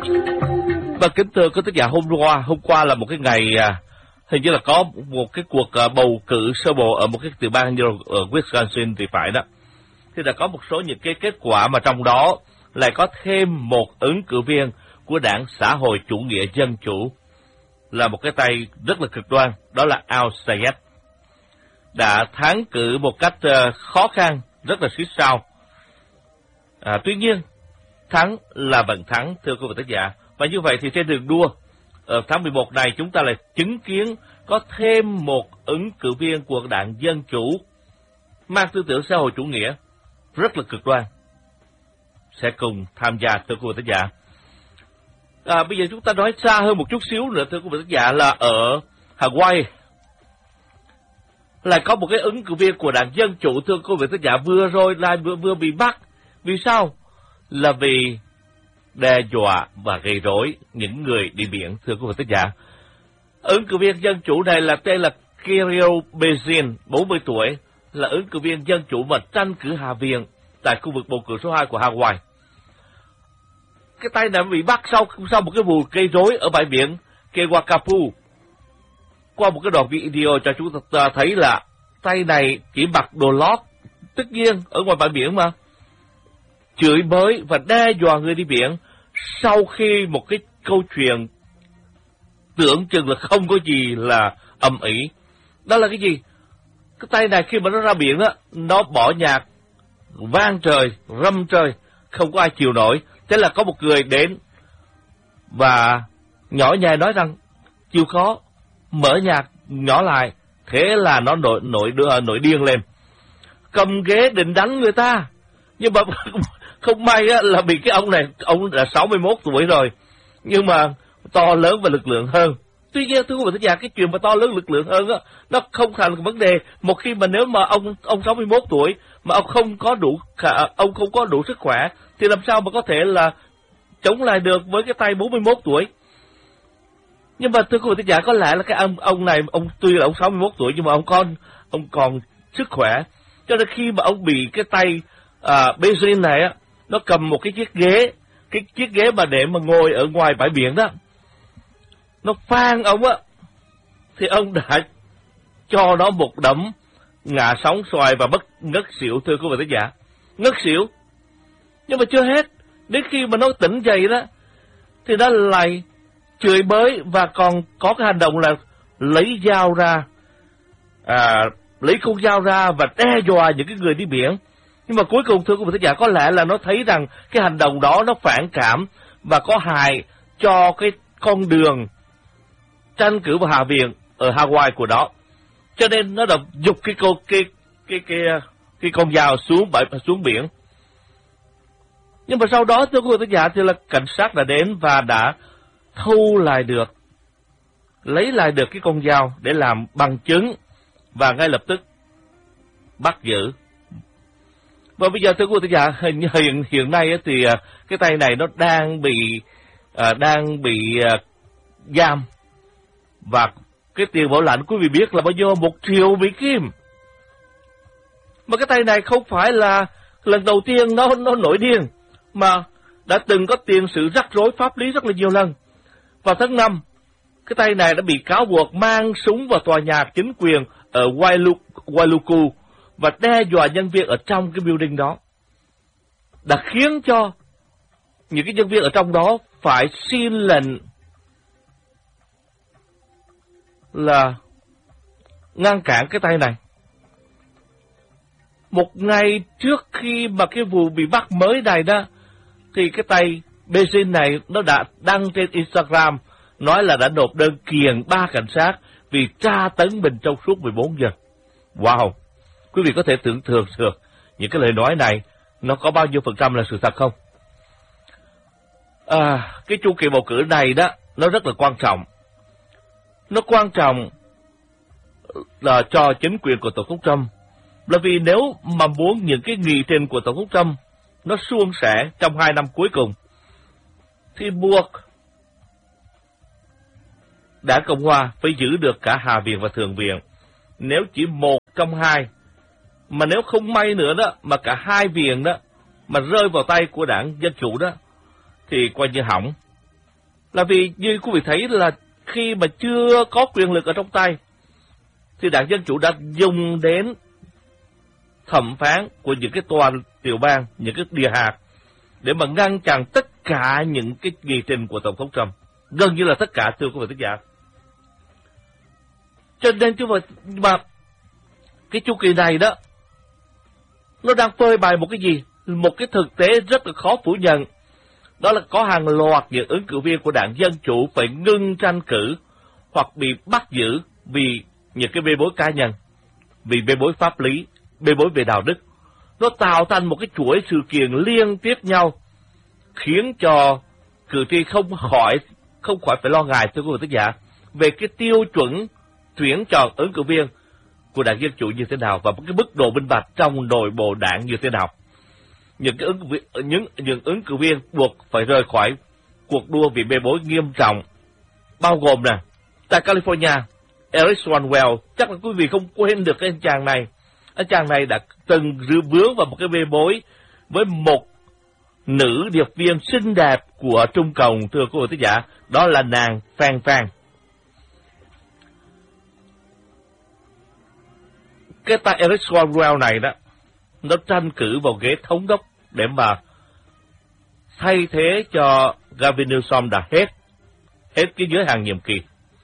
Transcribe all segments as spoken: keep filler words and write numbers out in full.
Và kính thưa quý thính giả, hôm qua hôm qua là một cái ngày à, hình như là có một cái cuộc à, bầu cử sơ bộ ở một cái tiểu bang như ở Wisconsin thì phải đó. Thì đã có một số những cái kết quả mà trong đó lại có thêm một ứng cử viên của đảng xã hội chủ nghĩa dân chủ, là một cái tay rất là cực đoan, đó là Al Sayed, đã thắng cử một cách uh, khó khăn, rất là suýt sao. À, tuy nhiên thắng là vẫn thắng, thưa quý vị thính giả. Và như vậy thì trên đường đua ở tháng mười một này, chúng ta lại chứng kiến có thêm một ứng cử viên của đảng Dân Chủ mang tư tưởng xã hội chủ nghĩa rất là cực đoan sẽ cùng tham gia, thưa quý vị thính giả. À, bây giờ chúng ta nói xa hơn một chút xíu nữa, thưa quý vị thính giả, là ở Hawaii lại có một cái ứng cử viên của đảng Dân Chủ, thưa quý vị thính giả, vừa rồi là vừa, vừa bị bắt. Vì sao? Là vì đe dọa và gây rối những người đi biển, thưa quý vị thính giả. Ứng cử viên Dân Chủ này là tên là Kirill Bezin, bốn mươi tuổi, là ứng cử viên Dân Chủ mà tranh cử Hạ viện tại khu vực bầu cử số hai của Hawaii. Cái tay này bị bắt sau sau một cái vụ gây rối ở bãi biển Kewakapu. Qua một cái đoạn video cho chúng ta thấy là tay này chỉ mặc đồ lót, tất nhiên ở ngoài bãi biển mà, chửi bới và đe dọa người đi biển sau khi một cái câu chuyện tưởng chừng là không có gì là ầm ĩ. Đó là cái gì? Cái tay này khi mà nó ra biển á, nó bỏ nhạc vang trời, râm trời, không có ai chịu nổi. Thế là có một người đến và nhỏ nhẹ nói rằng chịu khó mở nhạc nhỏ lại. Thế là nó nổi nổi nổi điên lên, cầm ghế định đánh người ta. Nhưng mà không may á, là bị cái ông này, ông là sáu mươi mốt tuổi rồi, nhưng mà to lớn và lực lượng hơn. Tuy nhiên thưa quý vị thính giả, cái chuyện mà to lớn lực lượng hơn á, nó không thành vấn đề. Một khi mà nếu mà ông ông sáu mươi mốt tuổi mà ông không có đủ ông không có đủ sức khỏe thì làm sao mà có thể là chống lại được với cái tay bốn mươi mốt tuổi. Nhưng mà thưa quý vị thính giả, có lẽ là cái ông ông này, ông tuy là ông sáu mươi mốt tuổi nhưng mà ông còn ông còn sức khỏe, cho nên khi mà ông bị cái tay à, Bezin này á, nó cầm một cái chiếc ghế, cái chiếc ghế mà để mà ngồi ở ngoài bãi biển đó, nó phang ông á, thì ông đã cho nó một đấm ngã sóng xoài và bất ngất xỉu, thưa quý vị thính giả, ngất xỉu. Nhưng mà chưa hết, đến khi mà nó tỉnh dậy đó thì nó lại chửi bới và còn có cái hành động là lấy dao ra, à, lấy con dao ra và đe dọa những cái người đi biển. Nhưng mà cuối cùng thưa quý vị thính giả, có lẽ là nó thấy rằng cái hành động đó nó phản cảm và có hại cho cái con đường tranh cử vào Hạ viện ở Hawaii của nó, cho nên nó đã giục cái cô cái cái cái cái con dao xuống bãi xuống biển. Nhưng mà sau đó thưa quý vị thính giả thì là cảnh sát đã đến và đã thu lại được, lấy lại được cái con dao để làm bằng chứng và ngay lập tức bắt giữ. Và bây giờ thưa quý vị thính giả, hiện hiện nay thì cái tay này nó đang bị à, đang bị à, giam, và cái tiền bảo lãnh quý vị biết là bao nhiêu? Một triệu Mỹ Kim. Mà cái tay này không phải là lần đầu tiên nó nó nổi điên, mà đã từng có tiền sử rắc rối pháp lý rất là nhiều lần. Vào tháng năm, cái tay này đã bị cáo buộc mang súng vào tòa nhà chính quyền ở Wailuku và đe dọa nhân viên ở trong cái building đó, đã khiến cho những cái nhân viên ở trong đó phải xin lệnh là ngăn cản cái tay này. Một ngày trước khi mà cái vụ bị bắt mới này đó, thì cái tay Bezin này nó đã đăng trên Instagram nói là đã nộp đơn kiện ba cảnh sát vì tra tấn mình trong suốt mười bốn giờ. Wow! Quý vị có thể tưởng tượng được những cái lời nói này nó có bao nhiêu phần trăm là sự thật không? À, cái chu kỳ bầu cử này đó, nó rất là quan trọng. Nó quan trọng là cho chính quyền của Tổng thống Trump, là vì nếu mà muốn những cái nghị trình của Tổng thống Trump nó suôn sẻ trong hai năm cuối cùng, thì buộc Đảng Cộng Hòa phải giữ được cả Hạ viện và Thượng viện. Nếu chỉ một trong hai, mà nếu không may nữa đó, mà cả hai viện đó mà rơi vào tay của Đảng Dân Chủ đó, thì coi như hỏng. Là vì như quý vị thấy là khi mà chưa có quyền lực ở trong tay, thì Đảng Dân Chủ đã dùng đến thẩm phán của những cái tòa tiểu bang, những cái địa hạt, để mà ngăn chặn tất cả những cái nghị trình của Tổng thống Trump. Gần như là tất cả, thưa quý vị thính giả. Cho nên chúng ta, mà cái chu kỳ này đó, nó đang phơi bày một cái gì? Một cái thực tế rất là khó phủ nhận. Đó là có hàng loạt những ứng cử viên của Đảng Dân Chủ phải ngưng tranh cử hoặc bị bắt giữ vì những cái bê bối cá nhân, vì bê bối pháp lý, bê bối về đạo đức. Nó tạo thành một cái chuỗi sự kiện liên tiếp nhau, khiến cho cử tri không khỏi không khỏi phải lo ngại, thưa quý vị thính giả, về cái tiêu chuẩn tuyển chọn ứng cử viên của Đảng Dân Chủ như thế nào và một cái mức độ minh bạch trong nội bộ đảng như thế nào. Những cái ứng cử viên, những những ứng cử viên buộc phải rời khỏi cuộc đua vì bê bối nghiêm trọng, bao gồm nè, tại California, Eric Swalwell, chắc là quý vị không quên được cái anh chàng này. Anh chàng này đã từng rư vướng vào một cái bê bối với một nữ điệp viên xinh đẹp của Trung Cộng, thưa quý vị thính giả, đó là nàng Phan Phan. Cái tay Eric Swalwell này đó, nó tranh cử vào ghế thống đốc để mà thay thế cho Gavin Newsom đã hết, hết cái giới hạn nhiệm kỳ.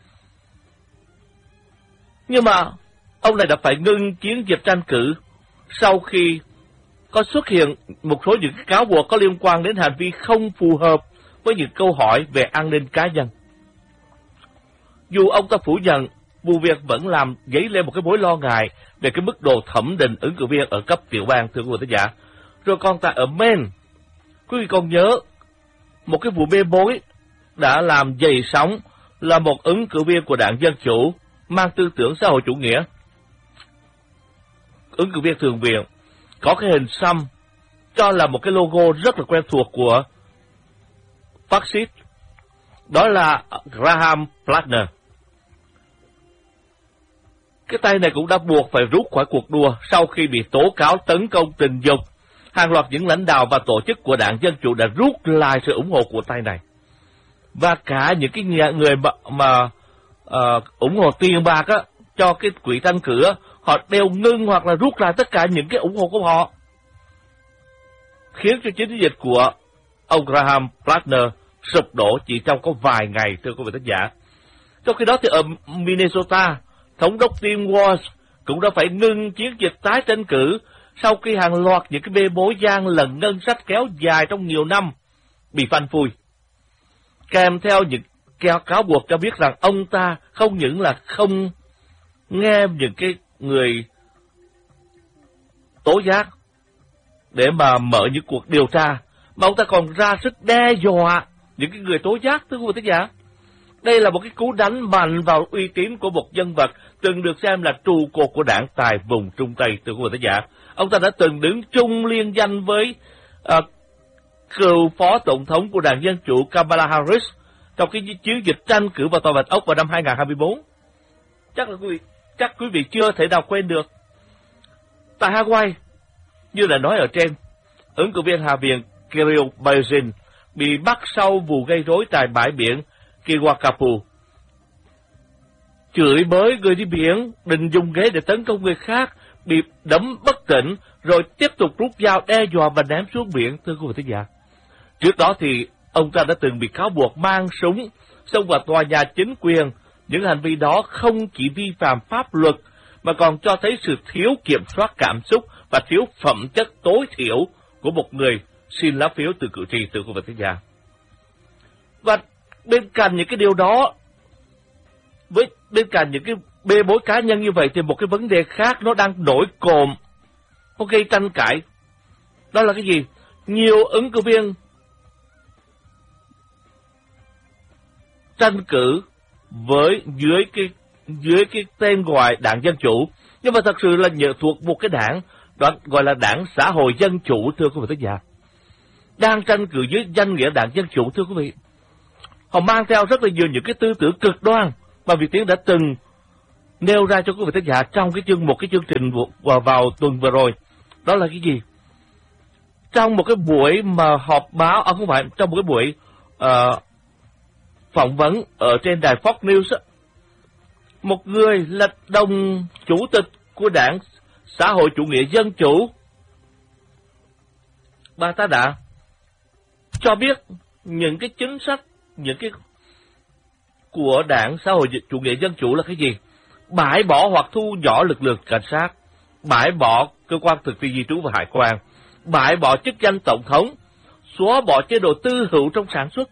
Nhưng mà ông này đã phải ngưng chiến dịch tranh cử sau khi có xuất hiện một số những cáo buộc có liên quan đến hành vi không phù hợp với những câu hỏi về an ninh cá nhân. Dù ông ta phủ nhận, vụ việc vẫn làm dấy lên một cái mối lo ngại về cái mức độ thẩm định ứng cử viên ở cấp tiểu bang, thưa quý vị thính giả. Rồi còn tại ở Maine, quý vị còn nhớ một cái vụ bê bối đã làm dậy sóng là một ứng cử viên của Đảng Dân Chủ mang tư tưởng xã hội chủ nghĩa. Ứng cử viên thường viện có cái hình xăm cho là một cái logo rất là quen thuộc của phát xít, đó là Graham Plattner. Cái tay này cũng đã buộc phải rút khỏi cuộc đua sau khi bị tố cáo tấn công tình dục. Hàng loạt những lãnh đạo và tổ chức của Đảng Dân Chủ đã rút lại sự ủng hộ của tay này. Và cả những cái người mà, mà uh, ủng hộ tiền bạc á, cho cái quỹ tranh cử á, họ đều ngưng hoặc là rút lại tất cả những cái ủng hộ của họ, khiến cho chiến dịch của ông Graham Plattner sụp đổ chỉ trong có vài ngày, thưa quý vị thính giả. Trong khi đó thì ở Minnesota, Thống đốc Tim Walz cũng đã phải ngưng chiến dịch tái tranh cử sau khi hàng loạt những cái bê bối gian lận ngân sách kéo dài trong nhiều năm bị phanh phui, kèm theo những cáo buộc cho biết rằng ông ta không những là không nghe những cái người tố giác để mà mở những cuộc điều tra, mà ông ta còn ra sức đe dọa những cái người tố giác, thưa quý vị thính giả. Đây là một cái cú đánh mạnh vào uy tín của một nhân vật từng được xem là trụ cột của đảng tại vùng Trung Tây, thưa quý vị thính giả. Ông ta đã từng đứng chung liên danh với uh, cựu phó tổng thống của Đảng Dân Chủ Kamala Harris trong cái chiến dịch tranh cử vào Tòa Bạch Ốc vào năm hai không hai tư. Chắc là quý vị, chắc quý vị chưa thể nào quên được. Tại Hawaii, như đã nói ở trên, ứng cử viên Hạ viện Kirill Bajin bị bắt sau vụ gây rối tại bãi biển Kiwakapu, chửi bới người đi biển, định dùng ghế để tấn công người khác, bị đấm bất tỉnh, rồi tiếp tục rút dao đe dọa và ném xuống biển, thưa quý vị thính giả. Trước đó thì ông ta đã từng bị cáo buộc mang súng xông vào tòa nhà chính quyền. Những hành vi đó không chỉ vi phạm pháp luật mà còn cho thấy sự thiếu kiểm soát cảm xúc và thiếu phẩm chất tối thiểu của một người xin lá phiếu từ cử tri, thưa quý vị thính giả. Và bên cạnh những cái điều đó, với bên cạnh những cái bê bối cá nhân như vậy, thì một cái vấn đề khác nó đang nổi cộm, nó gây tranh cãi. Đó là cái gì? Nhiều ứng cử viên tranh cử với dưới cái dưới cái tên gọi Đảng Dân Chủ, nhưng mà thật sự là nhờ thuộc một cái đảng đó gọi là Đảng Xã hội Dân Chủ, thưa quý vị thính giả, đang tranh cử dưới danh nghĩa Đảng Dân Chủ, thưa quý vị. Họ mang theo rất là nhiều những cái tư tưởng cực đoan mà Việt Tiến đã từng nêu ra cho quý vị thính giả trong cái chương một cái chương trình vào, vào tuần vừa rồi. Đó là cái gì? Trong một cái buổi mà họp báo, à không phải, trong một cái buổi uh, phỏng vấn ở trên đài Fox News, một người là đồng chủ tịch của Đảng Xã hội Chủ nghĩa Dân Chủ, bà ta đã cho biết những cái chính sách, những cái của Đảng Xã hội Chủ nghĩa Dân Chủ là cái gì? Bãi bỏ hoặc thu nhỏ lực lượng cảnh sát, bãi bỏ cơ quan thực thi di trú và hải quan, bãi bỏ chức danh tổng thống, xóa bỏ chế độ tư hữu trong sản xuất,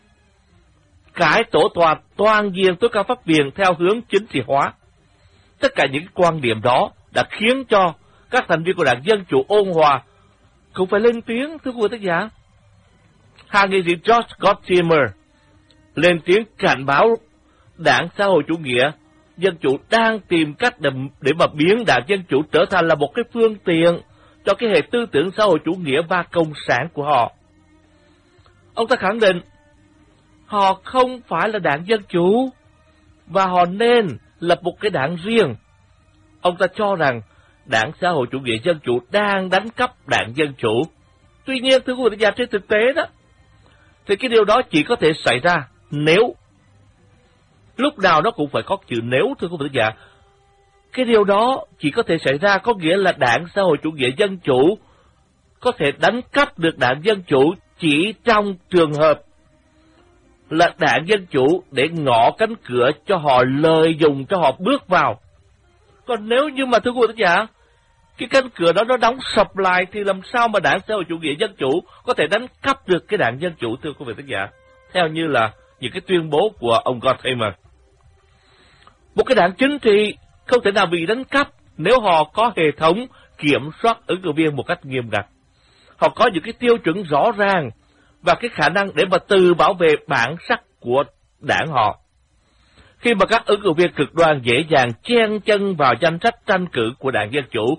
cải tổ tòa toàn diện tối cao pháp viện theo hướng chính trị hóa. Tất cả những quan điểm đó đã khiến cho các thành viên của Đảng Dân Chủ ôn hòa cũng phải lên tiếng, thưa quý vị tác giả. Hạ nghị sĩ George Gottimer lên tiếng cảnh báo Đảng Xã hội Chủ nghĩa Dân Chủ đang tìm cách để, để mà biến Đảng Dân Chủ trở thành là một cái phương tiện cho cái hệ tư tưởng xã hội chủ nghĩa và cộng sản của họ. Ông ta khẳng định họ không phải là Đảng Dân Chủ và họ nên lập một cái đảng riêng. Ông ta cho rằng Đảng Xã hội Chủ nghĩa Dân Chủ đang đánh cắp Đảng Dân Chủ. Tuy nhiên, thưa quý vị giả, trên thực tế đó, thì cái điều đó chỉ có thể xảy ra nếu, lúc nào nó cũng phải có chữ nếu, thưa quý vị giả. Cái điều đó chỉ có thể xảy ra, có nghĩa là Đảng Xã hội Chủ nghĩa Dân Chủ có thể đánh cắp được Đảng Dân Chủ chỉ trong trường hợp là Đảng Dân Chủ để ngỏ cánh cửa cho họ, lợi dụng cho họ bước vào. Còn nếu như mà thưa quý vị giả, cái cánh cửa đó nó đóng sập lại thì làm sao mà Đảng Xã hội Chủ nghĩa Dân Chủ có thể đánh cắp được cái Đảng Dân Chủ, thưa quý vị tác giả, theo như là những cái tuyên bố của ông Gottheimer. Một cái đảng chính trị không thể nào bị đánh cắp nếu họ có hệ thống kiểm soát ứng cử viên một cách nghiêm ngặt. Họ có những cái tiêu chuẩn rõ ràng và cái khả năng để mà tự bảo vệ bản sắc của đảng họ. Khi mà các ứng cử viên cực đoan dễ dàng chen chân vào danh sách tranh cử của Đảng Dân Chủ,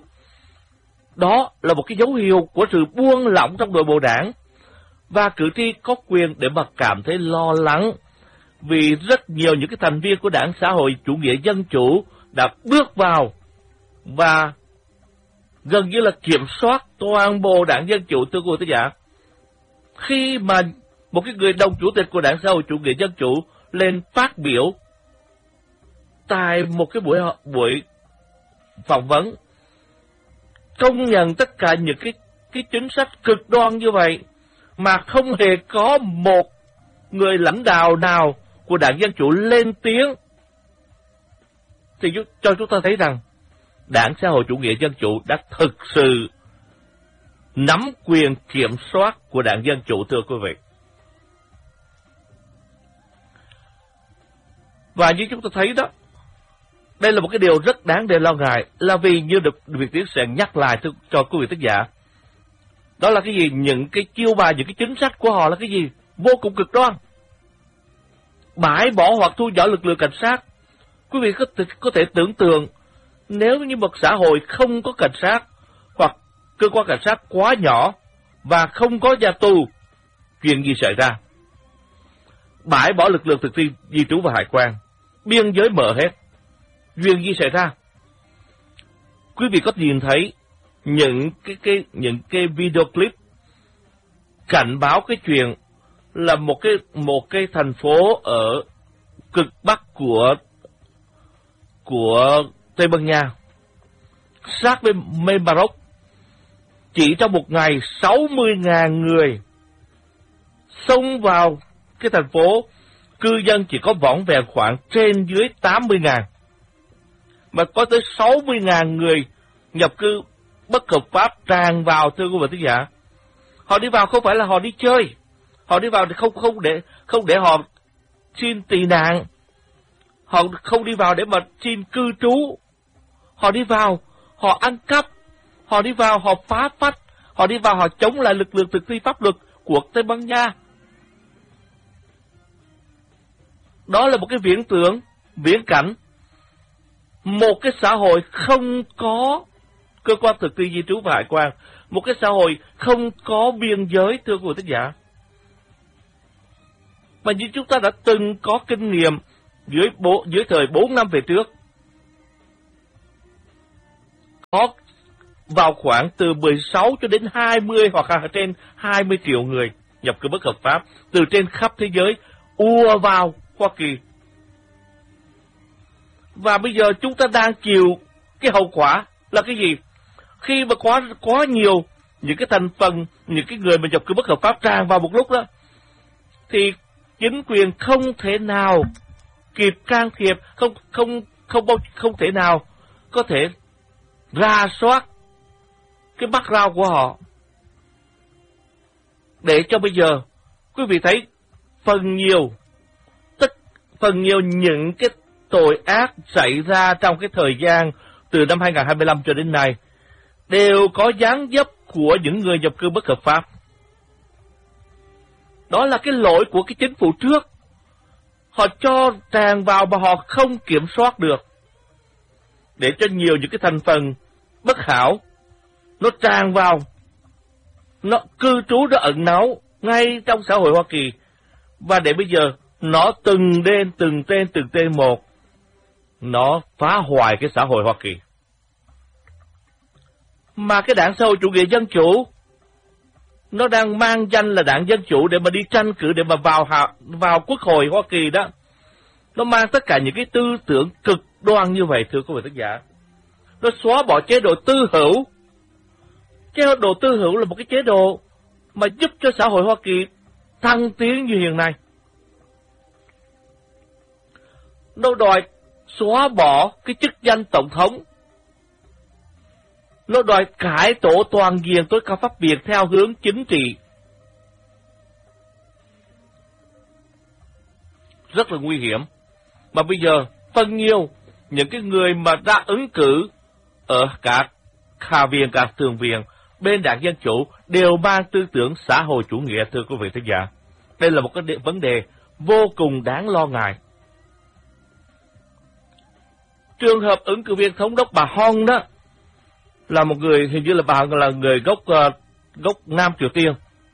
đó là một cái dấu hiệu của sự buông lỏng trong nội bộ đảng, và cử tri có quyền để mà cảm thấy lo lắng vì rất nhiều những cái thành viên của Đảng Xã hội Chủ nghĩa Dân Chủ đã bước vào và gần như là kiểm soát toàn bộ Đảng Dân Chủ, thưa quý vị giả. Khi mà một cái người đồng chủ tịch của Đảng Xã hội Chủ nghĩa Dân Chủ lên phát biểu tại một cái buổi buổi phỏng vấn, công nhận tất cả những cái cái chính sách cực đoan như vậy mà không hề có một người lãnh đạo nào của Đảng Dân Chủ lên tiếng, thì cho chúng ta thấy rằng Đảng Xã hội Chủ nghĩa Dân Chủ đã thực sự nắm quyền kiểm soát của Đảng Dân Chủ, thưa quý vị. Và như chúng ta thấy đó, đây là một cái điều rất đáng để lo ngại, là vì như được Việt Tiến sẽ nhắc lại cho quý vị tác giả, đó là cái gì? Những cái chiêu bài, những cái chính sách của họ là cái gì? Vô cùng cực đoan. Bãi bỏ hoặc thu nhỏ lực lượng cảnh sát. Quý vị có thể, có thể tưởng tượng, nếu như một xã hội không có cảnh sát hoặc cơ quan cảnh sát quá nhỏ và không có nhà tù, chuyện gì xảy ra? Bãi bỏ lực lượng thực thi di trú và hải quan, biên giới mở hết, chuyện gì xảy ra? Quý vị có nhìn thấy những cái cái những cái video clip cảnh báo cái chuyện là một cái một cái thành phố ở cực bắc của của Tây Ban Nha, sát bên bên Maroc, chỉ trong một ngày sáu mươi nghìn người xông vào cái thành phố, cư dân chỉ có vỏn vẹn khoảng trên dưới tám mươi nghìn, mà có tới sáu mươi nghìn người nhập cư bất hợp pháp tràn vào, thưa quý vị thính giả. Họ đi vào không phải là họ đi chơi, họ đi vào thì không không để không để họ xin tị nạn, họ không đi vào để mà xin cư trú, họ đi vào họ ăn cắp, họ đi vào họ phá phách, họ đi vào họ chống lại lực lượng thực thi pháp luật của Tây Ban Nha. Đó là một cái viễn tưởng, viễn cảnh một cái xã hội không có cơ quan thực thi di trú và hải quan, một cái xã hội không có biên giới, thưa quý vị thính giả. Mà như chúng ta đã từng có kinh nghiệm dưới bộ dưới thời bốn năm về trước, có vào khoảng từ mười sáu cho đến hai mươi hoặc là trên hai mươi triệu người nhập cư bất hợp pháp từ trên khắp thế giới ùa vào Hoa Kỳ. Và bây giờ chúng ta đang chịu cái hậu quả là cái gì? Khi mà có quá nhiều những cái thành phần, những cái người mà nhập cư bất hợp pháp tràn vào một lúc đó, thì chính quyền không thể nào kịp can thiệp, không không không không, không thể nào có thể ra soát cái background của họ. Để cho bây giờ quý vị thấy phần nhiều tất phần nhiều những cái tội ác xảy ra trong cái thời gian từ năm hai không hai lăm cho đến nay đều có dáng dấp của những người nhập cư bất hợp pháp. Đó là cái lỗi của cái chính phủ trước. Họ cho tràn vào mà họ không kiểm soát được, để cho nhiều những cái thành phần bất hảo nó tràn vào, nó cư trú, nó ẩn náu ngay trong xã hội Hoa Kỳ. Và để bây giờ nó từng tên, từng tên, từng tên một, nó phá hoại cái xã hội Hoa Kỳ. Mà cái đảng xã hội chủ nghĩa dân chủ, nó đang mang danh là đảng dân chủ để mà đi tranh cử, để mà vào hạ, vào quốc hội Hoa Kỳ đó. Nó mang tất cả những cái tư tưởng cực đoan như vậy, thưa quý vị tác giả. Nó xóa bỏ chế độ tư hữu. Chế độ tư hữu là một cái chế độ mà giúp cho xã hội Hoa Kỳ thăng tiến như hiện nay. Nó đòi xóa bỏ cái chức danh tổng thống. Nó đòi cải tổ toàn diện tối cao pháp viện theo hướng chính trị. Rất là nguy hiểm. Mà bây giờ phần nhiều những cái người mà đã ứng cử ở các hạ viện, các thượng viện bên đảng Dân Chủ đều mang tư tưởng xã hội chủ nghĩa, thưa quý vị thính giả. Đây là một cái vấn đề vô cùng đáng lo ngại. Trường hợp ứng cử viên thống đốc bà Hong đó là một người, hình như là bà là người gốc uh, gốc Nam Triều Tiên.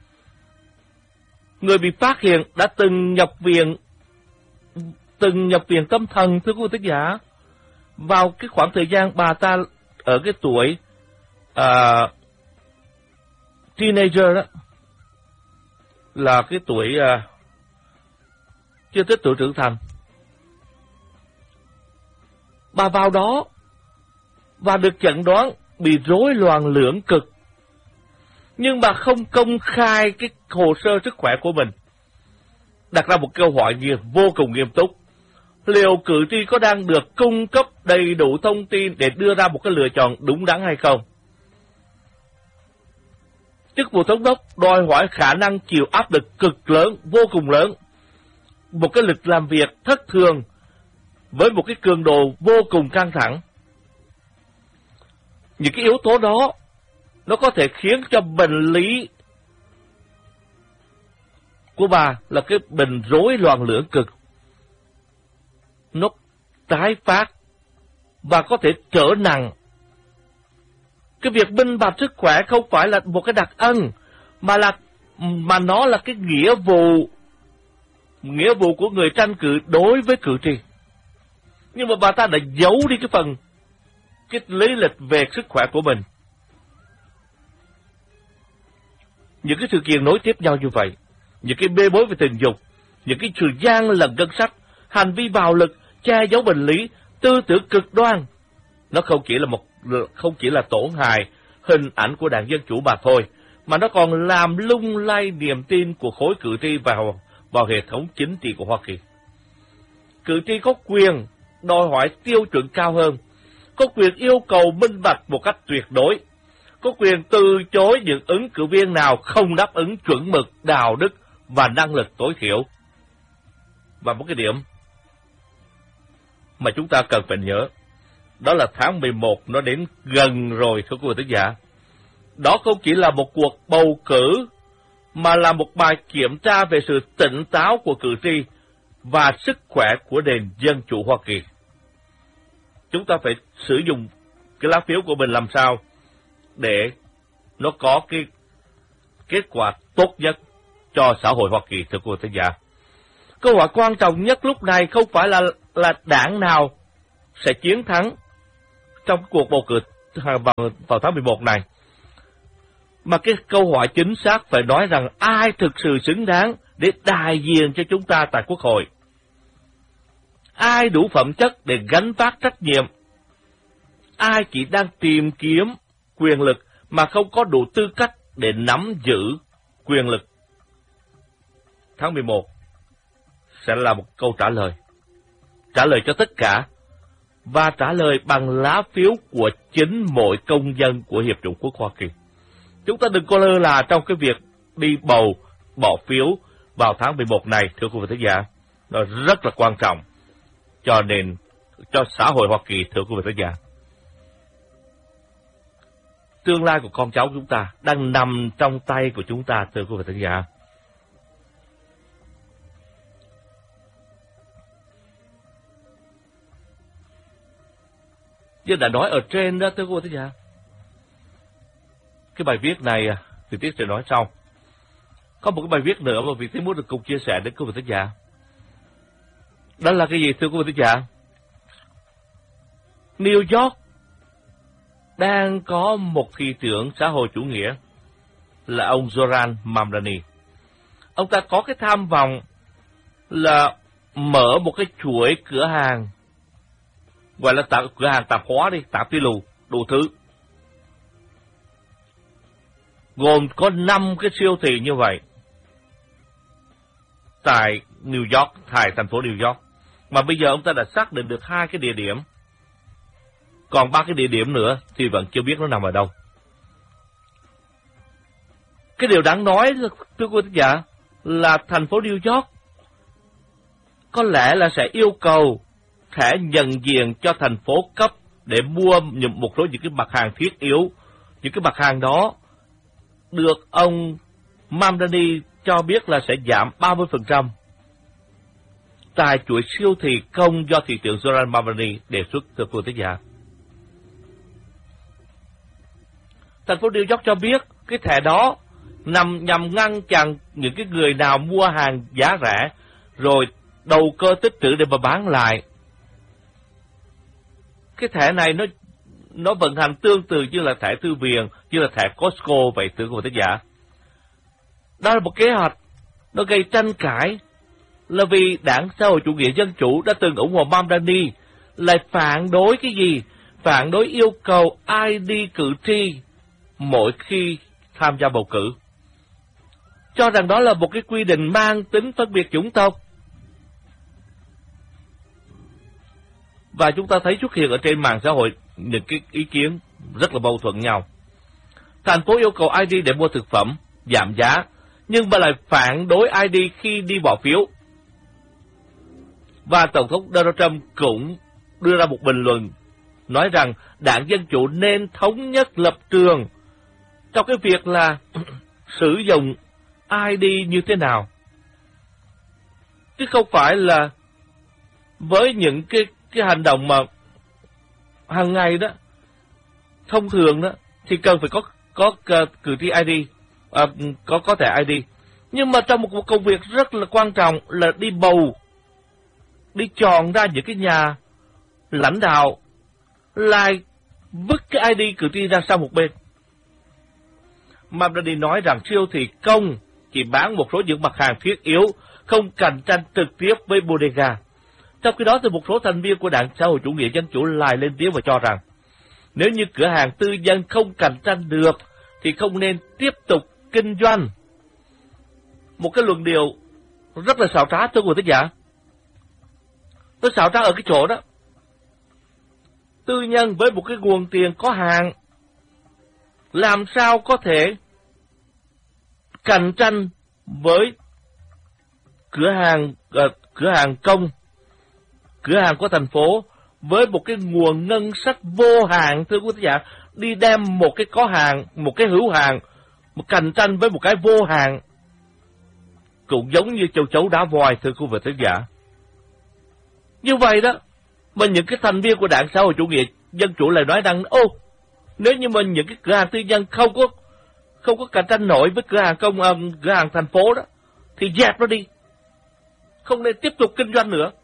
Người bị phát hiện đã từng nhập viện từng nhập viện tâm thần, thưa quý vị thính giả, vào cái khoảng thời gian bà ta ở cái tuổi uh, teenager đó, là cái tuổi uh, chưa tới tuổi trưởng thành. Bà vào đó và được chẩn đoán bị rối loạn lưỡng cực, nhưng bà không công khai cái hồ sơ sức khỏe của mình, đặt ra một câu hỏi nghiêm vô cùng nghiêm túc: liệu cử tri có đang được cung cấp đầy đủ thông tin để đưa ra một cái lựa chọn đúng đắn hay không? Chức vụ thống đốc đòi hỏi khả năng chịu áp lực cực lớn, vô cùng lớn, một cái lực làm việc thất thường với một cái cường độ vô cùng căng thẳng. Những cái yếu tố đó nó có thể khiến cho bệnh lý của bà là cái bệnh rối loạn lưỡng cực nó tái phát và có thể trở nặng. Cái việc minh bạch sức khỏe không phải là một cái đặc ân, mà là mà nó là cái nghĩa vụ nghĩa vụ của người tranh cử đối với cử tri. Nhưng mà bà ta đã giấu đi cái phần cái lý lịch về sức khỏe của mình. Những cái sự kiện nối tiếp nhau như vậy, những cái bê bối về tình dục, những cái sự gian lận ngân sách, hành vi bạo lực, che giấu bệnh lý, tư tưởng cực đoan, nó không chỉ là một không chỉ là tổn hại hình ảnh của đảng Dân Chủ mà thôi, mà nó còn làm lung lay niềm tin của khối cử tri vào vào hệ thống chính trị của Hoa Kỳ. Cử tri có quyền đòi hỏi tiêu chuẩn cao hơn, có quyền yêu cầu minh bạch một cách tuyệt đối, có quyền từ chối những ứng cử viên nào không đáp ứng chuẩn mực đạo đức và năng lực tối thiểu. Và một cái điểm mà chúng ta cần phải nhớ, đó là tháng mười một nó đến gần rồi, thưa quý vị thính giả. Đó không chỉ là một cuộc bầu cử, mà là một bài kiểm tra về sự tỉnh táo của cử tri và sức khỏe của nền dân chủ Hoa Kỳ. Chúng ta phải sử dụng cái lá phiếu của mình làm sao để nó có cái kết quả tốt nhất cho xã hội Hoa Kỳ, thưa quý vị thính giả. Câu hỏi quan trọng nhất lúc này không phải là là đảng nào sẽ chiến thắng trong cuộc bầu cử vào, vào tháng mười một này, mà cái câu hỏi chính xác phải nói rằng ai thực sự xứng đáng để đại diện cho chúng ta tại Quốc hội. Ai đủ phẩm chất để gánh vác trách nhiệm? Ai chỉ đang tìm kiếm quyền lực mà không có đủ tư cách để nắm giữ quyền lực? Tháng mười một sẽ là một câu trả lời. Trả lời cho tất cả, và trả lời bằng lá phiếu của chính mỗi công dân của Hiệp chủng quốc Hoa Kỳ. Chúng ta đừng có lơ là trong cái việc đi bầu, bỏ phiếu vào tháng mười một này, thưa quý vị thính giả. Nó rất là quan trọng cho nền, cho xã hội Hoa Kỳ, thưa quý vị thính giả. Tương lai của con cháu chúng ta đang nằm trong tay của chúng ta, thưa quý vị thính giả. Như đã nói ở trên đó, thưa quý vị thính giả. Cái bài viết này thì Tiết sẽ nói sau. Có một cái bài viết nữa mà vị Tiết muốn được cùng chia sẻ đến quý vị thính giả. Đó là cái gì, thưa quý vị thính giả? New York đang có một thị trưởng xã hội chủ nghĩa là ông Zoran Mamdani. Ông ta có cái tham vọng là mở một cái chuỗi cửa hàng, gọi là tạp, cửa hàng tạp hóa đi, tạp tí lù, đủ thứ. Gồm có năm cái siêu thị như vậy tại New York, tại thành phố New York. Mà bây giờ ông ta đã xác định được hai cái địa điểm. Còn ba cái địa điểm nữa thì vẫn chưa biết nó nằm ở đâu. Cái điều đáng nói, thưa quý vị giả, là thành phố New York có lẽ là sẽ yêu cầu thẻ nhận diện cho thành phố cấp để mua một số những cái mặt hàng thiết yếu. Những cái mặt hàng đó được ông Mamdani cho biết là sẽ giảm ba mươi phần trăm tại chuỗi siêu thị công do thị trưởng Zoran Mamdani đề xuất, thưa quý vị giả. Thành phố New York cho biết cái thẻ đó nằm nhằm ngăn chặn những cái người nào mua hàng giá rẻ rồi đầu cơ tích trữ để mà bán lại. Cái thẻ này nó nó vận hành tương tự như là thẻ thư viện, như là thẻ Costco vậy, thưa quý vị giả. Đó là một kế hoạch nó gây tranh cãi, là vì Đảng Xã hội Chủ nghĩa Dân Chủ đã từng ủng hộ Mamdani lại phản đối cái gì? Phản đối yêu cầu i đê cử tri mỗi khi tham gia bầu cử. Cho rằng đó là một cái quy định mang tính phân biệt chủng tộc. Và chúng ta thấy xuất hiện ở trên mạng xã hội những cái ý kiến rất là mâu thuẫn nhau. Thành phố yêu cầu i đê để mua thực phẩm, giảm giá, nhưng mà lại phản đối i đê khi đi bỏ phiếu. Và Tổng thống Donald Trump cũng đưa ra một bình luận nói rằng Đảng Dân Chủ nên thống nhất lập trường trong cái việc là sử dụng i đê như thế nào. Chứ không phải là với những cái, cái hành động mà hàng ngày đó, thông thường đó, thì cần phải có có cử tri i đê, à, có có thẻ i đê. Nhưng mà trong một, một công việc rất là quan trọng là đi bầu, đi chọn ra những cái nhà lãnh đạo, lại vứt cái i đê cử tri ra sang một bên. Mamdani nói rằng siêu thị công chỉ bán một số những mặt hàng thiết yếu, không cạnh tranh trực tiếp với bodega. Trong khi đó thì một số thành viên của Đảng Xã hội Chủ nghĩa Dân Chủ lại lên tiếng và cho rằng nếu như cửa hàng tư nhân không cạnh tranh được thì không nên tiếp tục kinh doanh. Một cái luận điệu rất là xảo trá, thưa quý vị giả. Nó xảo trá ở cái chỗ đó, tư nhân với một cái nguồn tiền có hạn làm sao có thể cạnh tranh với cửa hàng uh, cửa hàng công, cửa hàng của thành phố với một cái nguồn ngân sách vô hạn, thưa quý vị giả, đi đem một cái có hạn, một cái hữu hạn, một cạnh tranh với một cái vô hạn, cũng giống như châu chấu đá voi, thưa quý vị giả. Như vậy đó, mà những cái thành viên của Đảng Xã hội Chủ nghĩa Dân Chủ lại nói rằng ô, nếu như mà những cái cửa hàng tư nhân không có không có cạnh tranh nổi với cửa hàng công, um, cửa hàng thành phố đó, thì dẹp nó đi, không nên tiếp tục kinh doanh nữa.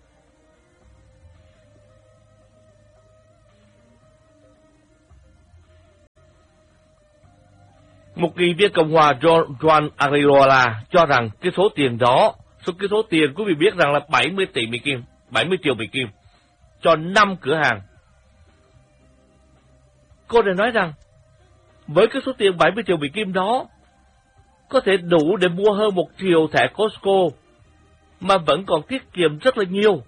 Một nghị viên Cộng hòa Juan Arriola cho rằng cái số tiền đó, số cái số tiền quý vị biết rằng là bảy mươi tỷ Mỹ Kim, bảy mươi triệu Mỹ Kim cho năm cửa hàng. Cô này nói rằng với cái số tiền bảy mươi triệu Mỹ Kim đó có thể đủ để mua hơn một triệu thẻ Costco mà vẫn còn tiết kiệm rất là nhiều.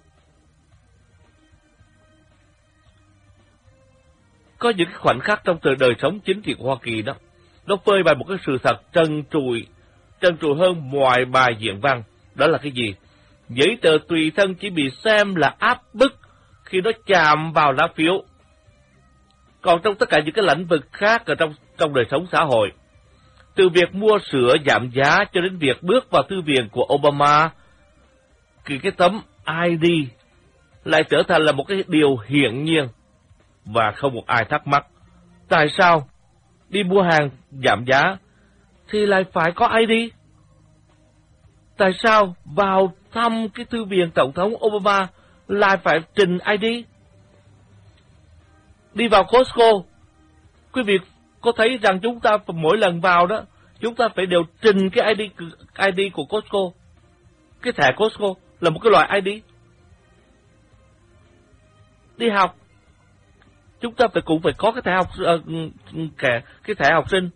Có những cái khoảnh khắc trong đời sống chính trị của Hoa Kỳ đó, nó phơi bày một cái sự thật trần trụi, trần trụi hơn mọi bài diễn văn. Đó là cái gì? Giấy tờ tùy thân chỉ bị xem là áp bức khi nó chạm vào lá phiếu. Còn trong tất cả những cái lĩnh vực khác ở trong trong đời sống xã hội, từ việc mua sữa giảm giá cho đến việc bước vào thư viện của Obama, thì cái tấm i đê lại trở thành là một cái điều hiển nhiên và không một ai thắc mắc. Tại sao đi mua hàng giảm giá thì lại phải có i đê? Tại sao vào thăm cái thư viện Tổng thống Obama lại phải trình i đê? Đi vào Costco, quý vị có thấy rằng chúng ta mỗi lần vào đó, chúng ta phải đều trình cái i đê, i đê của Costco. Cái thẻ Costco là một cái loại i đê. Đi học, chúng ta phải cũng phải có cái thẻ học cái, cái thẻ học sinh.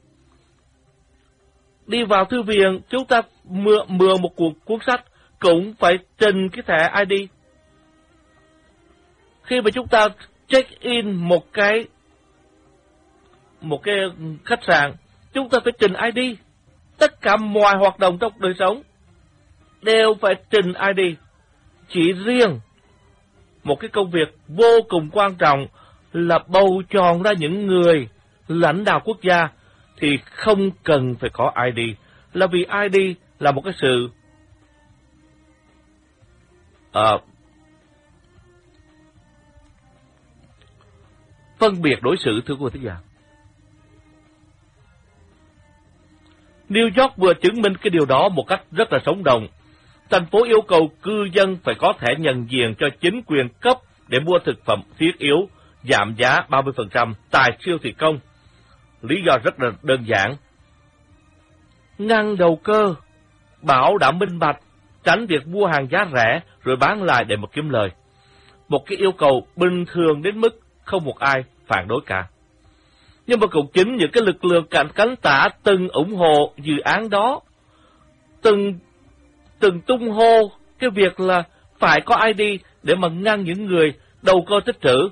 Đi vào thư viện, chúng ta mượn mượn một cuốn cuốn sách cũng phải trình cái thẻ i đê. Khi mà chúng ta check in một cái một cái khách sạn, chúng ta phải trình i đê. Tất cả mọi hoạt động trong đời sống đều phải trình i đê. Chỉ riêng một cái công việc vô cùng quan trọng là bầu chọn ra những người lãnh đạo quốc gia thì không cần phải có i đê, là vì i đê là một cái sự uh, phân biệt đối xử, thưa quý vị thính giả. New York vừa chứng minh cái điều đó một cách rất là sống động. Thành phố yêu cầu cư dân phải có thẻ nhận diện cho chính quyền cấp để mua thực phẩm thiết yếu, giảm giá ba mươi phần trăm tại siêu thị công. Lý do rất là đơn giản. Ngăn đầu cơ, bảo đảm minh bạch, tránh việc mua hàng giá rẻ rồi bán lại để mà kiếm lời. Một cái yêu cầu bình thường đến mức không một ai phản đối cả. Nhưng mà cũng chính những cái lực lượng cạnh cánh tả từng ủng hộ dự án đó, từng từng tung hô cái việc là phải có i đê để mà ngăn những người đầu cơ tích trữ,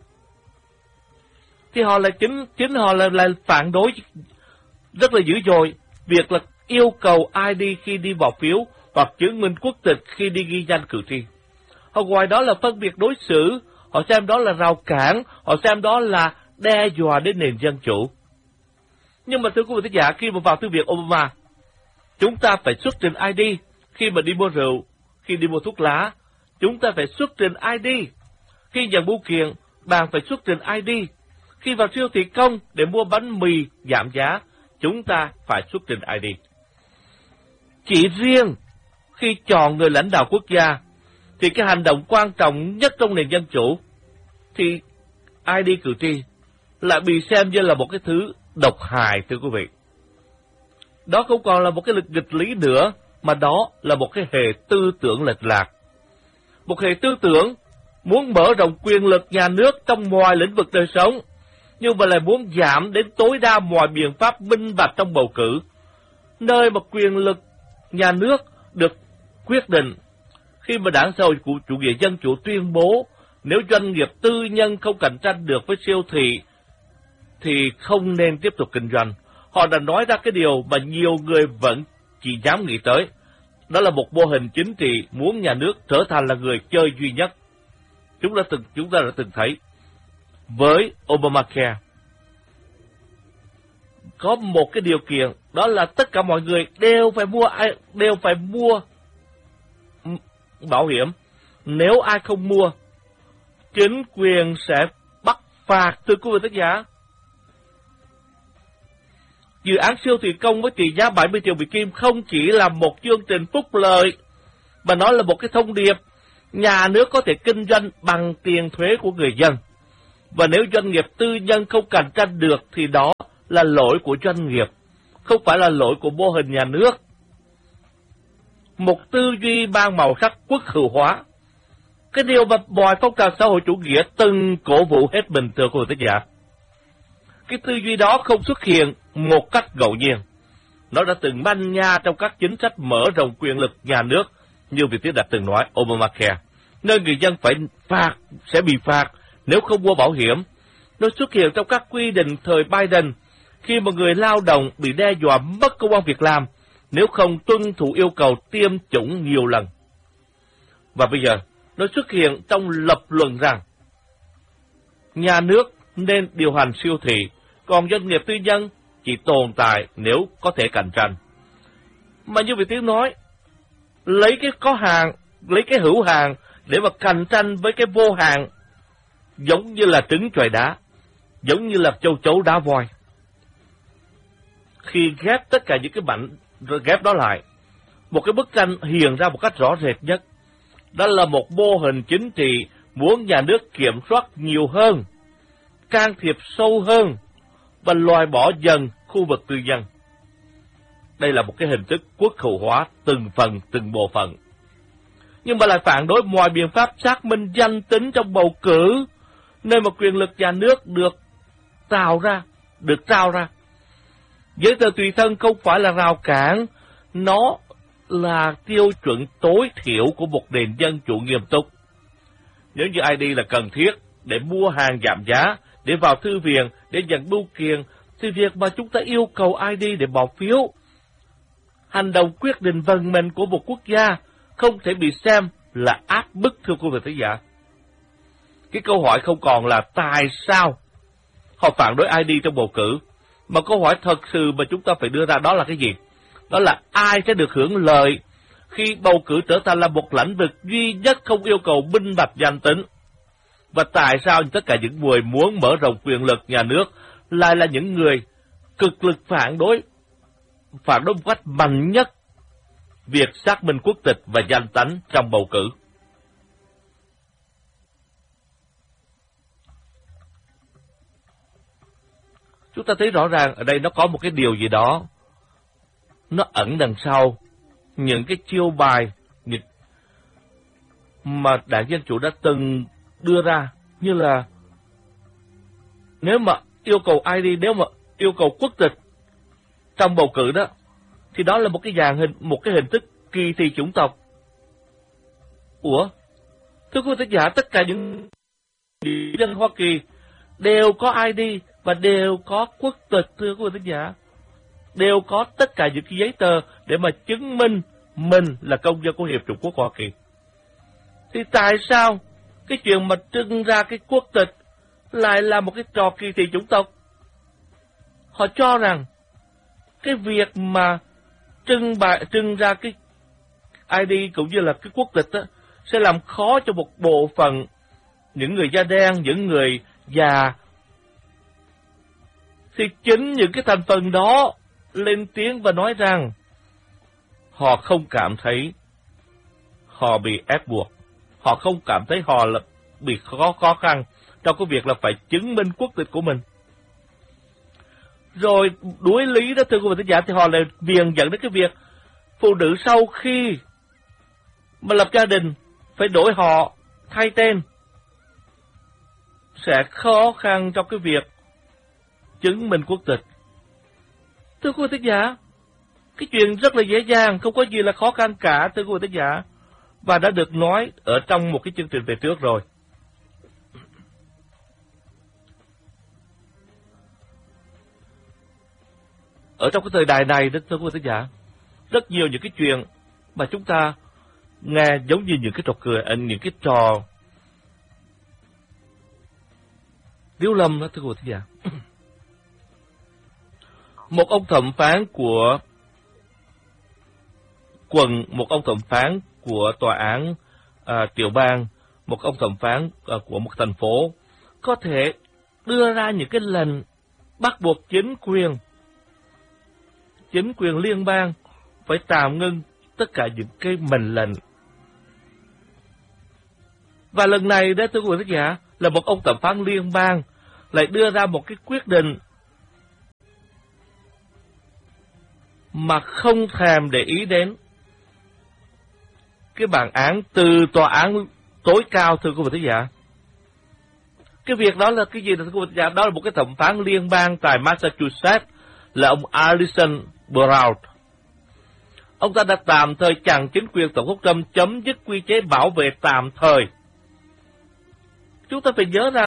thì họ là chính chính họ là, là phản đối rất là dữ dội việc là yêu cầu i đê khi đi bỏ phiếu hoặc chứng minh quốc tịch khi đi ghi danh cử tri. Họ ngoài đó là phân biệt đối xử, họ xem đó là rào cản, họ xem đó là đe dọa đến nền dân chủ. Nhưng mà thưa quý vị thính giả, khi mà vào thư viện Obama, chúng ta phải xuất trình i đê. Khi mà đi mua rượu, khi đi mua thuốc lá, chúng ta phải xuất trình i đê. Khi nhận bưu kiện, bạn phải xuất trình i đê. Khi vào siêu thị công để mua bánh mì giảm giá, chúng ta phải xuất trình i đê. Chỉ riêng khi chọn người lãnh đạo quốc gia, thì cái hành động quan trọng nhất trong nền dân chủ, thì i đê cử tri lại bị xem như là một cái thứ độc hại, thưa quý vị. Đó không còn là một cái lực nghịch lý nữa, mà đó là một cái hệ tư tưởng lệch lạc. Một hệ tư tưởng muốn mở rộng quyền lực nhà nước trong mọi lĩnh vực đời sống, nhưng mà lại muốn giảm đến tối đa mọi biện pháp minh bạch trong bầu cử, nơi mà quyền lực nhà nước được quyết định. Khi mà đảng xã hội của chủ nghĩa dân chủ tuyên bố nếu doanh nghiệp tư nhân không cạnh tranh được với siêu thị thì không nên tiếp tục kinh doanh, họ đã nói ra cái điều mà nhiều người vẫn chỉ dám nghĩ tới. Đó là một mô hình chính trị muốn nhà nước trở thành là người chơi duy nhất. Chúng ta từng chúng ta đã từng thấy với Obamacare. Có một cái điều kiện, đó là tất cả mọi người đều phải mua đều phải mua bảo hiểm. Nếu ai không mua, chính quyền sẽ bắt phạt, thưa quý vị thính giả. Dự án siêu thị công với trị giá bảy mươi triệu Mỹ Kim không chỉ là một chương trình phúc lợi, mà nó là một cái thông điệp nhà nước có thể kinh doanh bằng tiền thuế của người dân. Và nếu doanh nghiệp tư nhân không cạnh tranh được thì đó là lỗi của doanh nghiệp. không phải là lỗi của mô hình nhà nước. Một tư duy mang màu sắc quốc hữu hóa, cái điều mà mọi phong trào xã hội chủ nghĩa từng cổ vũ hết mình, thưa quý vị thính giả. Cái tư duy đó không xuất hiện một cách ngẫu nhiên. Nó đã từng manh nha trong các chính sách mở rộng quyền lực nhà nước, như vị tiến đã từng nói, Obamacare, nơi người dân phải phạt, sẽ bị phạt nếu không mua bảo hiểm. Nó xuất hiện trong các quy định thời Biden, khi một người lao động bị đe dọa mất công ăn việc làm nếu không tuân thủ yêu cầu tiêm chủng nhiều lần. Và bây giờ, nó xuất hiện trong lập luận rằng nhà nước nên điều hành siêu thị, còn doanh nghiệp tư nhân chỉ tồn tại nếu có thể cạnh tranh. Mà như vị tiếng nói, lấy cái có hàng, lấy cái hữu hàng để mà cạnh tranh với cái vô hàng, giống như là trứng chọi đá, giống như là châu chấu đá voi. Khi ghép tất cả những cái mảnh ghép đó lại, một cái bức tranh hiện ra một cách rõ rệt nhất, đó là một mô hình chính trị muốn nhà nước kiểm soát nhiều hơn, can thiệp sâu hơn và loại bỏ dần khu vực tư nhân. Đây là một cái hình thức quốc hữu hóa từng phần từng bộ phận, nhưng mà lại phản đối mọi biện pháp xác minh danh tính trong bầu cử, nơi mà quyền lực nhà nước được tạo ra, được trao ra. Giấy tờ tùy thân không phải là rào cản, nó là tiêu chuẩn tối thiểu của một nền dân chủ nghiêm túc. Nếu như i đê là cần thiết để mua hàng giảm giá, để vào thư viện, để nhận bưu kiện, thì việc mà chúng ta yêu cầu i đê để bỏ phiếu, hành động quyết định vận mệnh của một quốc gia, không thể bị xem là áp bức, thưa quý vị thính giả. Cái câu hỏi không còn là tại sao họ phản đối i đê trong bầu cử, mà câu hỏi thật sự mà chúng ta phải đưa ra đó là cái gì? Đó là ai sẽ được hưởng lợi khi bầu cử trở thành là một lĩnh vực duy nhất không yêu cầu minh bạch danh tính? Và tại sao tất cả những người muốn mở rộng quyền lực nhà nước lại là những người cực lực phản đối, phản đối một cách mạnh nhất việc xác minh quốc tịch và danh tánh trong bầu cử? Chúng ta thấy rõ ràng ở đây nó có một cái điều gì đó nó ẩn đằng sau những cái chiêu bài mà Đảng Dân Chủ đã từng đưa ra, như là nếu mà yêu cầu i đê, nếu mà yêu cầu quốc tịch trong bầu cử đó, thì đó là một cái dạng hình, một cái hình thức kỳ thị chủng tộc. Ủa? Thưa quý vị giả, tất cả những dân Hoa Kỳ đều có i đê và đều có quốc tịch, thưa quý vị giả, đều có tất cả những cái giấy tờ để mà chứng minh mình là công dân của Hiệp chủng quốc Hoa Kỳ. Thì tại sao cái chuyện mà trưng ra cái quốc tịch lại là một cái trò kỳ thị chủng tộc? Họ cho rằng cái việc mà trưng bày trưng ra cái i đê cũng như là cái quốc tịch đó, sẽ làm khó cho một bộ phận những người da đen, những người già. Thì chính những cái thành phần đó lên tiếng và nói rằng họ không cảm thấy họ bị ép buộc, họ không cảm thấy họ là bị khó khó khăn trong cái việc là phải chứng minh quốc tịch của mình. Rồi đuối lý đó, thưa quý vị thính giả, thì họ lại viền dẫn đến cái việc phụ nữ sau khi mà lập gia đình phải đổi họ, thay tên, sẽ khó khăn trong cái việc chứng minh quốc tịch. Thưa quý vị thính giả, cái chuyện rất là dễ dàng, không có gì là khó khăn cả, thưa quý vị thính giả, và đã được nói ở trong một cái chương trình về trước rồi. Ở trong cái thời đại này đó, thưa quý vị thính giả, rất nhiều những cái chuyện mà chúng ta nghe giống như những cái trò cười, những cái trò điếu lâm đó, thưa quý vị thính giả. Một ông thẩm phán của quận, một ông thẩm phán của tòa án à, tiểu bang, một ông thẩm phán à, của một thành phố có thể đưa ra những cái lệnh bắt buộc chính quyền, chính quyền liên bang phải tạm ngưng tất cả những cái mệnh lệnh. Và lần này đó, thưa quý vị thính giả, là một ông thẩm phán liên bang lại đưa ra một cái quyết định mà không thèm để ý đến cái bản án từ tòa án tối cao, thưa quý vị thính giả. Cái việc đó là cái gì thưa quý vị thính giả? Đó là một cái thẩm phán liên bang tại Massachusetts là ông Alison Brown. Ông ta đã tạm thời chặn chính quyền Tổng thống Trump chấm dứt quy chế bảo vệ tạm thời. Chúng ta phải nhớ ra